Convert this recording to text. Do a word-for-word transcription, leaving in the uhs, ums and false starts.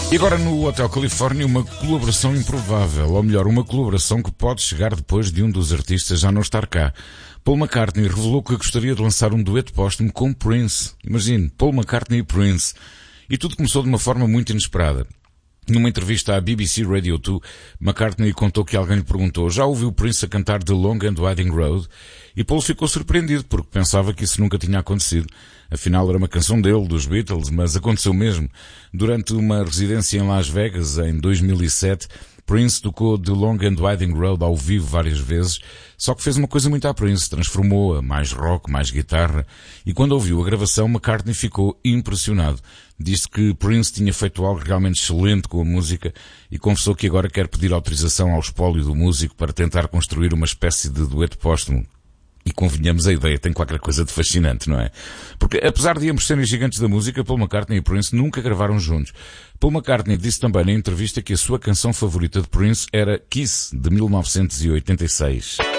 E agora no Hotel Califórnia, uma colaboração improvável, ou melhor, uma colaboração que pode chegar depois de um dos artistas já não estar cá. Paul McCartney revelou que gostaria de lançar um dueto póstumo com Prince. Imagine, Paul McCartney e Prince. E tudo começou de uma forma muito inesperada. Numa entrevista à B B C Radio dois, McCartney contou que alguém lhe perguntou: já ouviu Prince a cantar The Long and Winding Road? E Paul ficou surpreendido, porque pensava que isso nunca tinha acontecido. Afinal, era uma canção dele, dos Beatles, mas aconteceu mesmo. Durante uma residência em Las Vegas, em dois mil e sete, Prince tocou The Long and Winding Road ao vivo várias vezes, só que fez uma coisa muito à Prince, transformou-a, mais rock, mais guitarra, e quando ouviu a gravação, McCartney ficou impressionado. Disse que Prince tinha feito algo realmente excelente com a música e confessou que agora quer pedir autorização ao espólio do músico para tentar construir uma espécie de dueto póstumo. E convenhamos, a ideia tem qualquer coisa de fascinante, não é? Porque apesar de ambos serem gigantes da música, Paul McCartney e Prince nunca gravaram juntos. Paul McCartney disse também na entrevista que a sua canção favorita de Prince era Kiss, de mil novecentos e oitenta e seis.